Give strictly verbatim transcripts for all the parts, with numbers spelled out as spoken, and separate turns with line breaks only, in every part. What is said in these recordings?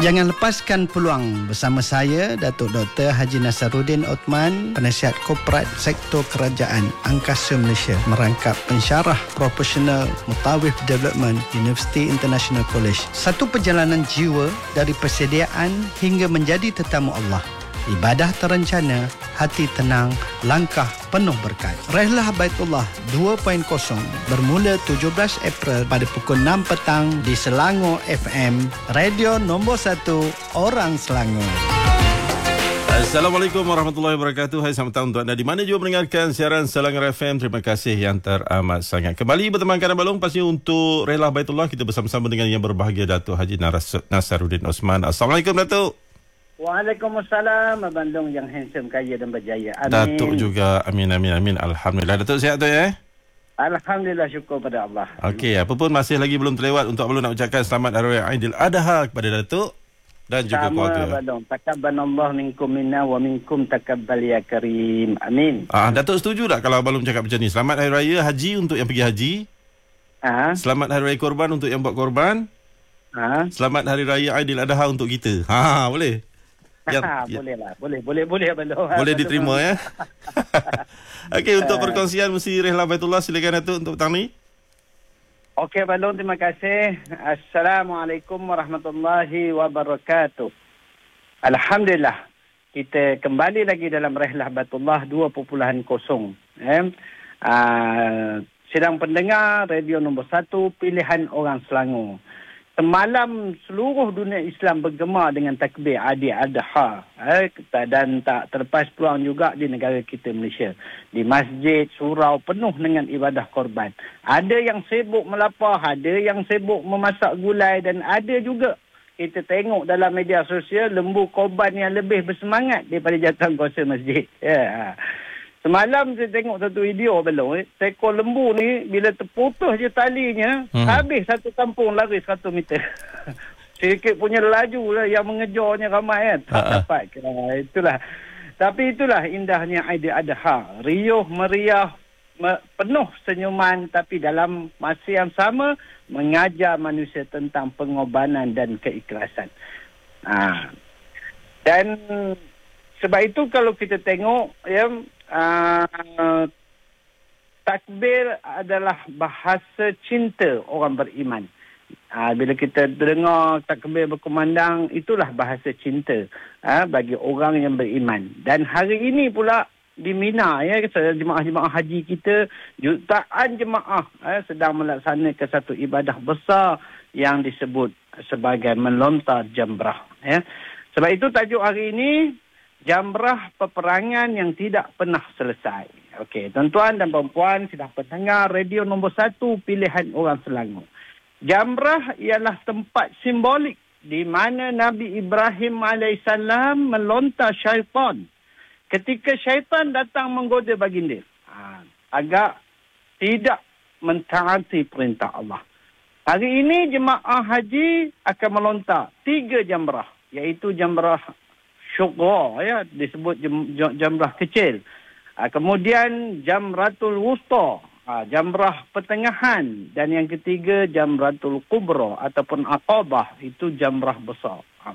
Jangan lepaskan peluang bersama saya, Datuk Doktor Haji Nasaruddin Othman, Penasihat Korporat Sektor Kerajaan Angkasa Malaysia, merangkap pensyarah profesional Mutawif Development University International College. Satu perjalanan jiwa dari persediaan hingga menjadi tetamu Allah. Ibadah terencana, hati tenang, langkah penuh berkat. Rehlah Baitullah dua titik kosong bermula tujuh belas April pada pukul enam petang di Selangor F M, radio nombor satu orang Selangor.
Assalamualaikum warahmatullahi wabarakatuh. Hai, selamat datang untuk anda di mana juga mendengarkan siaran Selangor F M. Terima kasih yang teramat sangat. Kembali berteman Kadang Balong, pasti untuk Rehlah Baitullah kita bersama-sama dengan yang berbahagia Datuk Haji Nasaruddin Othman. Assalamualaikum Datuk.
Waalaikumsalam, Abang yang handsome, kaya dan berjaya. Amin.
Datuk juga, amin, amin, amin. Alhamdulillah. Datuk sihat tu ya?
Alhamdulillah, syukur pada Allah.
Okey, apa pun masih lagi belum terlewat untuk Abang nak ucapkan selamat Hari Raya Aidiladha kepada Datuk dan juga keluarga.
Sama Abang, takabbalallahu minkum minna wa minkum takabbal ya karim. Amin.
Ah, Datuk setuju tak kalau Abang cakap macam ni? Selamat Hari Raya Haji untuk yang pergi haji.
Ha?
Selamat Hari Raya Korban untuk yang buat korban. Ha? Selamat Hari Raya Aidiladha untuk kita. Ha, boleh?
Yang, ha, ya. Boleh lah, boleh, boleh, boleh Abang.
Boleh diterima ya. Okey, untuk perkongsian mesti Rehlah Baitullah, silakan Datuk untuk petang ni.
Okey Abang, terima kasih. Assalamualaikum warahmatullahi wabarakatuh. Alhamdulillah, kita kembali lagi dalam Rehlah Baitullah dua titik kosong. Eh? Uh, sedang pendengar radio nombor satu pilihan orang Selangor. Semalam seluruh dunia Islam bergema dengan takbir Aidiladha, eh, dan tak terlepas peluang juga di negara kita Malaysia. Di masjid, surau penuh dengan ibadah korban. Ada yang sibuk melapar, ada yang sibuk memasak gulai, dan ada juga kita tengok dalam media sosial lembu korban yang lebih bersemangat daripada jatuh kuasa masjid. Yeah. Semalam saya tengok satu video belum, eh. Seekor lembu ni bila terputus je talinya, hmm. habis satu kampung lari seratus meter. Sikit punya laju lah yang mengejarnya ramai kan. Tak uh-uh. dapat. Uh, itulah. Tapi itulah indahnya Aidiladha. Riuh, meriah, me- penuh senyuman, tapi dalam masa yang sama mengajar manusia tentang pengorbanan dan keikhlasan. Uh. Dan sebab itu kalau kita tengok, ya, Uh, takbir adalah bahasa cinta orang beriman. Uh, bila kita dengar takbir berkumandang, itulah bahasa cinta uh, bagi orang yang beriman. Dan hari ini pula di Mina, ya, jemaah-jemaah haji kita, jutaan jemaah uh, sedang melaksanakan satu ibadah besar yang disebut sebagai melontar jamrah. Ya. Sebab itu tajuk hari ini, Jamrah Peperangan yang tidak pernah selesai. Okey, tuan-tuan dan puan-puan sedang pendengar radio nombor satu pilihan orang Selangor. Jamrah ialah tempat simbolik di mana Nabi Ibrahim alaihissalam melontar syaitan ketika syaitan datang menggoda baginda ha, agar tidak mentaati perintah Allah. Hari ini jemaah haji akan melontar tiga jamrah, iaitu jamrah Syughra, ya, disebut jamrah kecil. Ha, kemudian Jamratul Wusta, ha, jamrah pertengahan, dan yang ketiga Jamratul Kubra ataupun Aqabah, itu jamrah besar. Ha.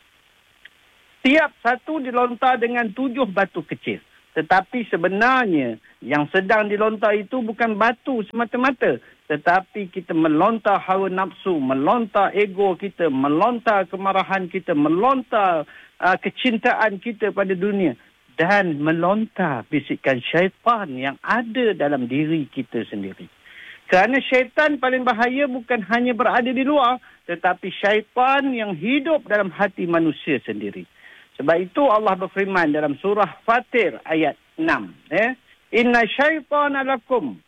Tiap satu dilontar dengan tujuh batu kecil. Tetapi sebenarnya yang sedang dilontar itu bukan batu semata-mata, tetapi kita melontar hawa nafsu, melontar ego kita, melontar kemarahan kita, melontar Uh, kecintaan kita pada dunia, dan melontar bisikan syaitan yang ada dalam diri kita sendiri. Kerana syaitan paling bahaya bukan hanya berada di luar, tetapi syaitan yang hidup dalam hati manusia sendiri. Sebab itu Allah berfirman dalam surah Fatir ayat enam, eh? Inna syaitana lakum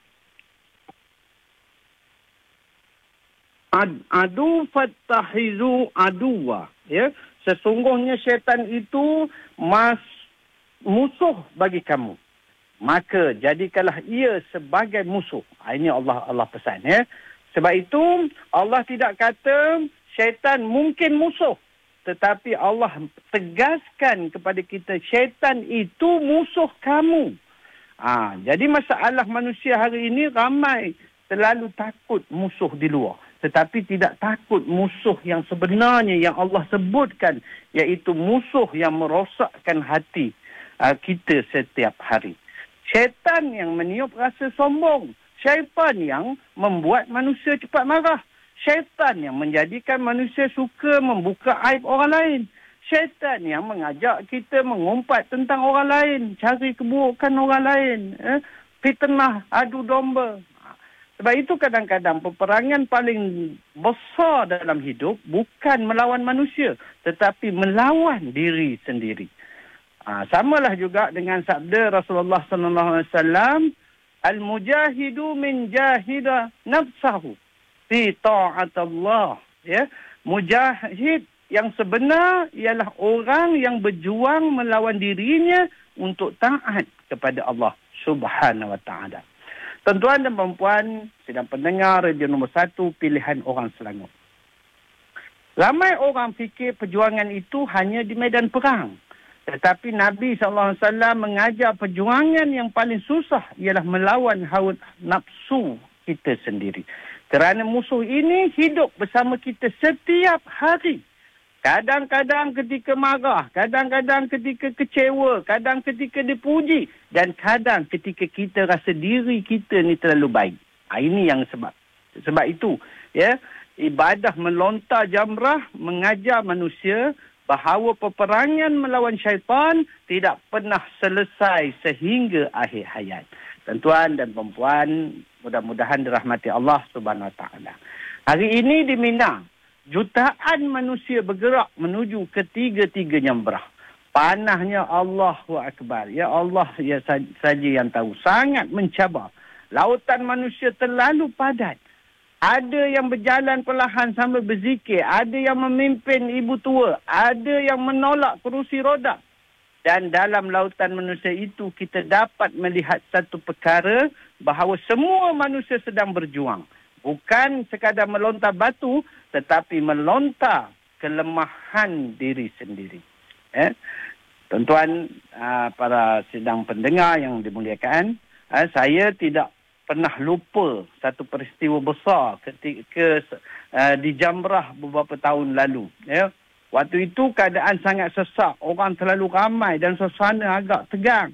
ad- adu fattahizu aduwa, ya. Sesungguhnya syaitan itu mas, musuh bagi kamu. Maka jadikanlah ia sebagai musuh. Ini Allah Allah pesan. Ya. Sebab itu Allah tidak kata syaitan mungkin musuh. Tetapi Allah tegaskan kepada kita syaitan itu musuh kamu. Ha, jadi masalah manusia hari ini ramai terlalu takut musuh di luar. tetapi tidak takut musuh yang sebenarnya yang Allah sebutkan, iaitu musuh yang merosakkan hati uh, kita setiap hari. Syaitan yang meniup rasa sombong, syaitan yang membuat manusia cepat marah, syaitan yang menjadikan manusia suka membuka aib orang lain, syaitan yang mengajak kita mengumpat tentang orang lain, cari keburukan orang lain, eh? fitnah, adu domba. Sebab itu kadang-kadang peperangan paling besar dalam hidup bukan melawan manusia, tetapi melawan diri sendiri. Ha, samalah juga dengan sabda Rasulullah sallallahu alaihi wasallam, al-mujahidu min jahida nafsahu fi ta'atallah. Ya, mujahid yang sebenar ialah orang yang berjuang melawan dirinya untuk taat kepada Allah Subhanahu wa taala. Tuan-tuan dan puan-puan, sedang pendengar radio nombor satu, pilihan orang Selangor. Ramai orang fikir perjuangan itu hanya di medan perang. Tetapi Nabi sallallahu alaihi wasallam mengajar perjuangan yang paling susah ialah melawan hawa nafsu kita sendiri. Kerana musuh ini hidup bersama kita setiap hari. Kadang-kadang ketika marah, kadang-kadang ketika kecewa, kadang ketika dipuji, dan kadang ketika kita rasa diri kita ni terlalu baik. Ha, ini yang sebab. Sebab itu, ya, ibadah melontar jamrah mengajar manusia bahawa peperangan melawan syaitan tidak pernah selesai sehingga akhir hayat. Tuan-tuan dan puan-puan, mudah-mudahan dirahmati Allah Subhanahu wa taala. Hari ini di Mina, jutaan manusia bergerak menuju ketiga-tiga jamrah. Panahnya Allahu Akbar. Ya Allah ya saja yang tahu. Sangat mencabar. Lautan manusia terlalu padat. Ada yang berjalan perlahan sambil berzikir. Ada yang memimpin ibu tua. Ada yang menolak kerusi roda. Dan dalam lautan manusia itu kita dapat melihat satu perkara bahawa semua manusia sedang berjuang. Bukan sekadar melontar batu, tetapi melontar kelemahan diri sendiri. Eh? Tuan-tuan, uh, para sedang pendengar yang dimuliakan, uh, saya tidak pernah lupa satu peristiwa besar ketika uh, di Jamrah beberapa tahun lalu. Ya? Waktu itu keadaan sangat sesak, orang terlalu ramai dan suasana agak tegang.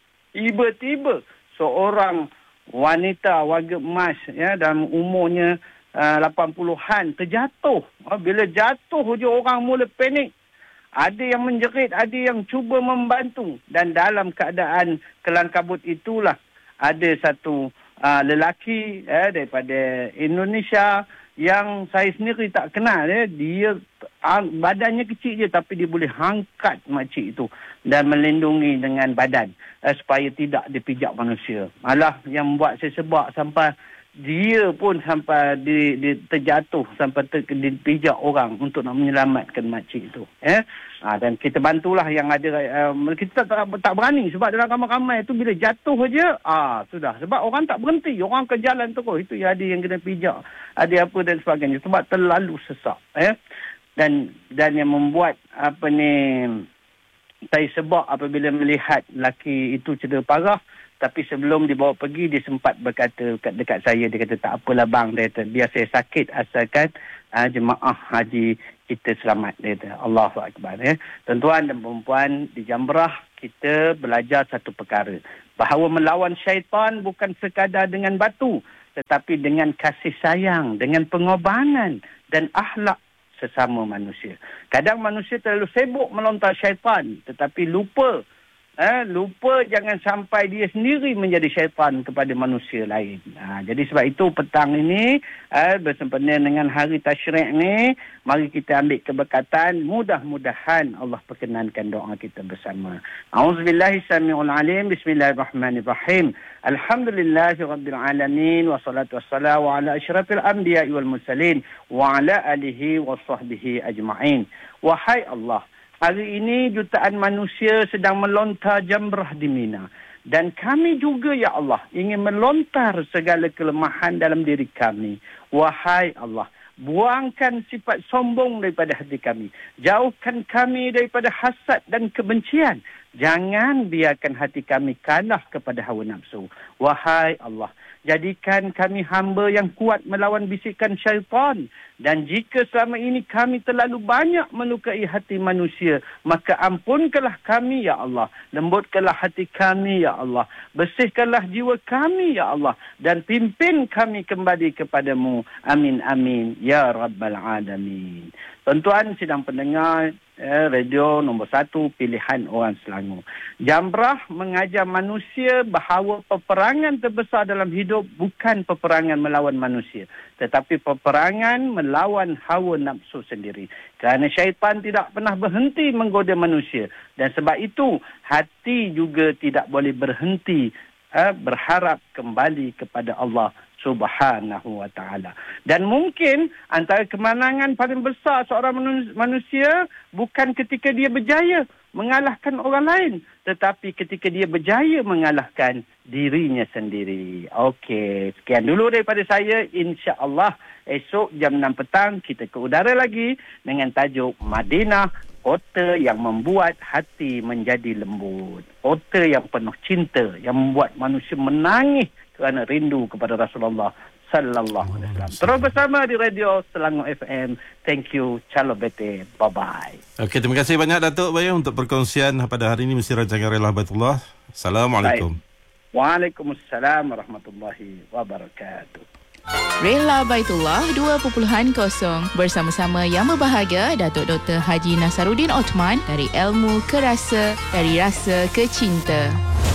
Tiba-tiba seorang wanita warga emas, ya, dalam umurnya uh, lapan puluhan terjatuh. Uh, bila jatuh je orang mula panik. Ada yang menjerit, ada yang cuba membantu. Dan dalam keadaan kelang kabut itulah ada satu uh, lelaki eh, daripada Indonesia yang saya sendiri tak kenal. Eh. Dia uh, badannya kecil je tapi dia boleh angkat makcik itu dan melindungi dengan badan uh, supaya tidak dipijak manusia. Malah yang membuat saya sebab sampai dia pun sampai di, di, terjatuh sampai ter, dipijak orang untuk nak menyelamatkan makcik itu. Eh? Ha, dan kita bantulah yang ada. Uh, kita tak, tak berani sebab dalam ramai-ramai itu bila jatuh aja, ah sudah. Sebab orang tak berhenti. Orang ke jalan terus. Itu ada yang kena pijak. Ada apa dan sebagainya. Sebab terlalu sesak. Eh? Dan dan yang membuat apa ni, saya sebab apabila melihat lelaki itu cedera parah. Tapi sebelum dibawa pergi, dia sempat berkata dekat, dekat saya, dia kata, tak apalah bang, dia kata, biar saya sakit asalkan uh, jemaah haji kita selamat, dia kata. Allahu Akbar. Ya. Tuan-tuan dan perempuan, di Jamrah kita belajar satu perkara. Bahawa melawan syaitan bukan sekadar dengan batu, tetapi dengan kasih sayang, dengan pengorbanan dan akhlak sesama manusia. Kadang manusia terlalu sibuk melontar syaitan, tetapi lupa Eh, lupa jangan sampai dia sendiri menjadi syaitan kepada manusia lain. Ha, jadi sebab itu petang ini eh, bersempena dengan hari tasyrik ni, mari kita ambil keberkatan. Mudah-mudahan Allah perkenankan doa kita bersama. A'udzubillahi samiul alim. Bismillahirrahmanirrahim. Alhamdulillahi rabbil alamin. Wassalatu wassalamu ala asyrafil anbiya'i wal mursalin wa ala alihi wa sahbihi ajma'in. Wahai Allah, hari ini jutaan manusia sedang melontar jamrah di Mina. Dan kami juga, ya Allah, ingin melontar segala kelemahan dalam diri kami. Wahai Allah, buangkan sifat sombong daripada hati kami. Jauhkan kami daripada hasad dan kebencian. Jangan biarkan hati kami kalah kepada hawa nafsu. Wahai Allah, jadikan kami hamba yang kuat melawan bisikan syaitan. Dan jika selama ini kami terlalu banyak melukai hati manusia, maka ampunkanlah kami, ya Allah. Lembutkanlah hati kami, ya Allah. Bersihkanlah jiwa kami, ya Allah. Dan pimpin kami kembali kepadamu. Amin, amin. Ya Rabbal Alamin. Tuan-tuan sedang pendengar eh, radio nombor satu pilihan orang Selangor. Jamrah mengajar manusia bahawa peperangan terbesar dalam hidup bukan peperangan melawan manusia, tetapi peperangan melawan hawa nafsu sendiri. Kerana syaitan tidak pernah berhenti menggoda manusia. Dan sebab itu, hati juga tidak boleh berhenti eh, berharap kembali kepada Allah Subhanahu wa ta'ala. Dan mungkin antara kemenangan paling besar seorang manusia bukan ketika dia berjaya mengalahkan orang lain, tetapi ketika dia berjaya mengalahkan dirinya sendiri. Okey, sekian dulu daripada saya. InsyaAllah esok jam enam petang kita ke udara lagi dengan tajuk Madinah, kota yang membuat hati menjadi lembut. Kota yang penuh cinta, yang membuat manusia menangis kerana rindu kepada Rasulullah sallallahu alaihi wasallam. Terus bersama di radio Selangor F M. Thank you. Ciao bete. Bye bye.
Okey, terima kasih banyak Datuk Bayu untuk perkongsian pada hari ini mesti rancangan Rela Baitullah. Assalamualaikum.
Baik. Waalaikumsalam warahmatullahi wabarakatuh.
Rela Baitullah dua titik kosong bersama-sama yang berbahagia Datuk Doktor Haji Nasaruddin Othman, dari ilmu ke rasa, dari rasa ke cinta.